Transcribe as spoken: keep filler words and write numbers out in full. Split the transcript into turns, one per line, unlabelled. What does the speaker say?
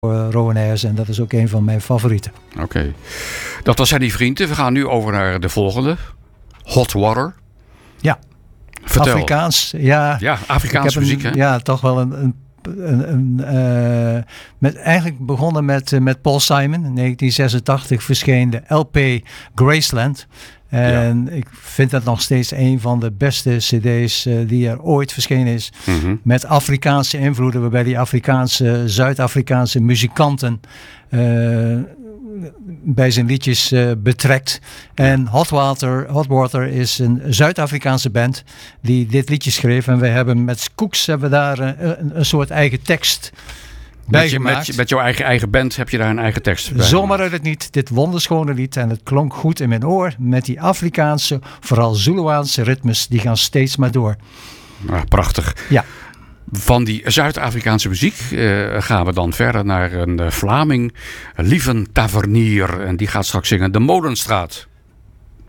Rowan Ayers en dat is ook een van mijn favorieten.
Oké, okay. Dat was Henny Vrienden. We gaan nu over naar de volgende. Hot Water.
Ja.
Vertel.
Afrikaans. Ja,
ja Afrikaanse muziek,
een,
hè?
Ja, toch wel een... een Een, een, uh, met, eigenlijk begonnen met, uh, met Paul Simon. In negentien zesentachtig verscheen de L P Graceland. En ja. ik vind dat nog steeds een van de beste cd's uh, die er ooit verschenen is. Mm-hmm. Met Afrikaanse invloeden, waarbij die Afrikaanse, Zuid-Afrikaanse muzikanten uh, bij zijn liedjes uh, betrekt. En Hot Water, Hot Water is een Zuid-Afrikaanse band die dit liedje schreef. En we hebben met Cooks hebben we daar een, een soort eigen tekst bij
met, je,
gemaakt.
Met, met jouw eigen, eigen band heb je daar een eigen tekst bij.
Zomaar uit het niet. Dit wonderschone lied. En het klonk goed in mijn oor. Met die Afrikaanse, vooral Zuluaanse ritmes. Die gaan steeds maar door.
Ah, prachtig.
Ja.
Van die Zuid-Afrikaanse muziek uh, gaan we dan verder naar een uh, Vlaming, Lieven Tavernier. En die gaat straks zingen De Molenstraat.